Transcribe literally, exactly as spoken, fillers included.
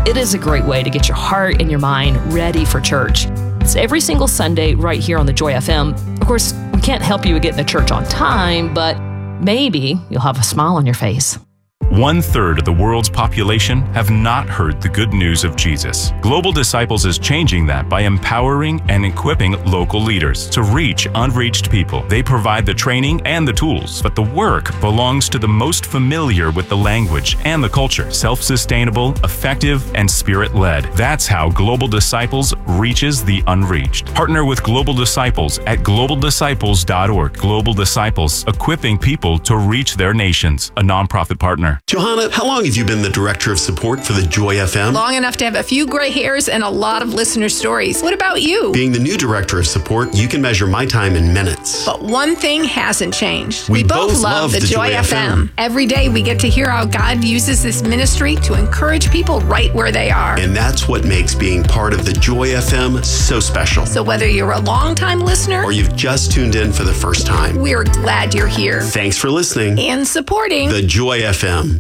It is a great way to get your heart and your mind ready for church. It's every single Sunday right here on the Joy F M. Of course, we can't help you get to church on time, but maybe you'll have a smile on your face. One third of the world's population have not heard the good news of Jesus. Global Disciples is changing that by empowering and equipping local leaders to reach unreached people. They provide the training and the tools, but the work belongs to the most familiar with the language and the culture. Self-sustainable, effective, and spirit-led. That's how Global Disciples reaches the unreached. Partner with Global Disciples at global disciples dot org. Global Disciples, equipping people to reach their nations. A nonprofit partner. Johanna, how long have you been the Director of Support for the Joy F M? Long enough to have a few gray hairs and a lot of listener stories. What about you? Being the new Director of Support, you can measure my time in minutes. But one thing hasn't changed. We, We both, both love, love the, the Joy, Joy F M. F M. Every day we get to hear how God uses this ministry to encourage people right where they are. And that's what makes being part of the Joy F M so special. So whether you're a longtime listener Or you've just tuned in for the first time, we're glad you're here thanks for listening. and supporting The Joy F M.